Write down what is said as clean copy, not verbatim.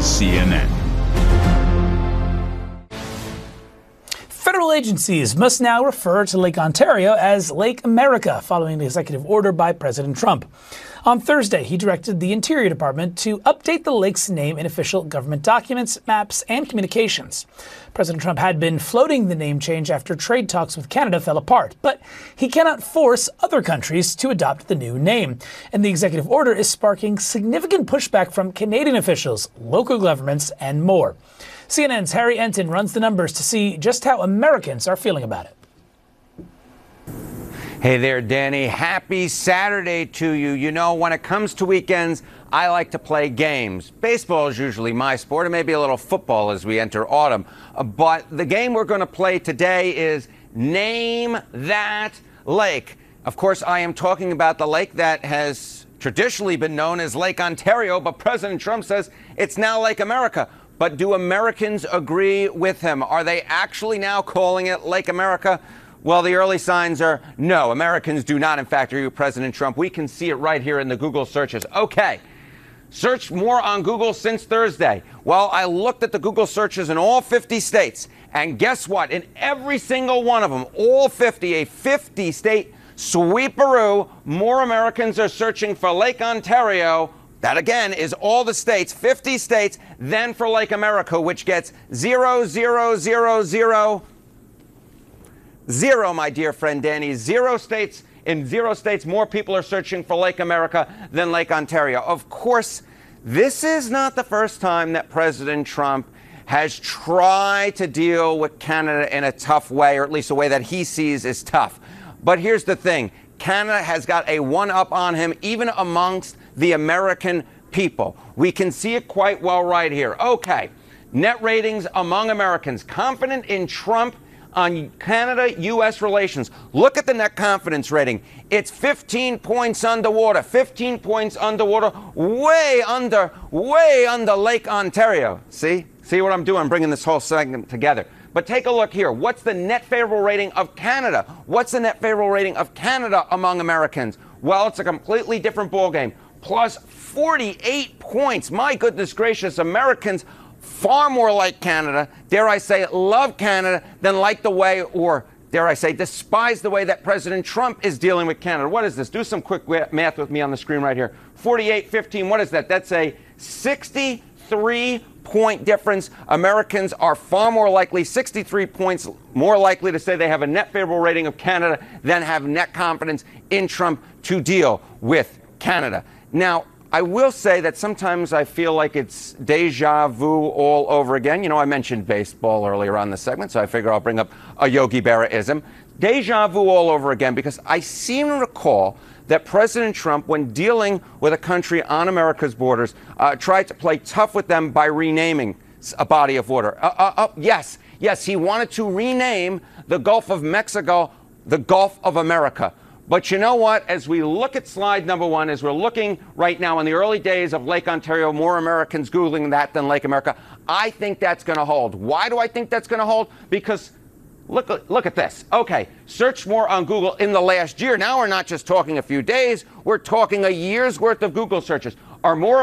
CNN. Federal agencies must now refer to Lake Ontario as Lake America following an executive order by President Trump. On Thursday, he directed the Interior Department to update the lake's name in official government documents, maps, and communications. President Trump had been floating the name change after trade talks with Canada fell apart, but he cannot force other countries to adopt the new name. And the executive order is sparking significant pushback from Canadian officials, local governments, and more. CNN's Harry Enton runs the numbers to see just how Americans are feeling about it. Hey there, Danny. Happy Saturday to you. You know, when it comes to weekends, I like to play games. Baseball is usually my sport, and maybe a little football as we enter autumn. But the game we're going to play today is Name That Lake. Of course, I am talking about the lake that has traditionally been known as Lake Ontario, but President Trump says it's now Lake America. But do Americans agree with him? Are they actually now calling it Lake America? Well, the early signs are no. Americans do not, in fact, agree with President Trump. We can see it right here in the Google searches. Okay. Searched more on Google since Thursday. Well, I looked at the Google searches in all 50 states. And guess what? In every single one of them, all 50, a 50-state sweeperoo, more Americans are searching for Lake Ontario. That, again, is all the states, 50 states, than for Lake America, which gets 0, 0, 0, 0. Zero, my dear friend Danny. Zero states. In 0 states, more people are searching for Lake America than Lake Ontario. Of course, this is not the first time that President Trump has tried to deal with Canada in a tough way, or at least a way that he sees as tough. But here's the thing. Canada has got a one-up on him, even amongst the American people. We can see it quite well right here. Okay. Net ratings among Americans. Confident in Trump on Canada-U.S. relations. Look at the net confidence rating. It's 15 points underwater. 15 points underwater. Way under Lake Ontario. See? See what I'm doing? I'm bringing this whole segment together. But take a look here. What's the net favorable rating of Canada? What's the net favorable rating of Canada among Americans? Well, it's a completely different ballgame. Plus 48 points. My goodness gracious, Americans far more like Canada, dare I say, love Canada than like the way, or dare I say, despise the way that President Trump is dealing with Canada. What is this? Do some quick math with me on the screen right here. 48, 15, what is that? That's a 63-point difference. Americans are far more likely, 63 points more likely to say they have a net favorable rating of Canada than have net confidence in Trump to deal with Canada. Now, I will say that sometimes I feel like it's deja vu all over again. You know, I mentioned baseball earlier on the segment, so I figure I'll bring up a Yogi Berra-ism. Deja vu all over again, because I seem to recall that President Trump, when dealing with a country on America's borders, tried to play tough with them by renaming a body of water. Yes, he wanted to rename the Gulf of Mexico the Gulf of America. But you know what? As we look at slide number 1, as we're looking right now in the early days of Lake Ontario, more Americans Googling that than Lake America, I think that's going to hold. Why do I think that's going to hold? Because look at this. Okay, search more on Google in the last year. Now we're not just talking a few days. We're talking a year's worth of Google searches. Are more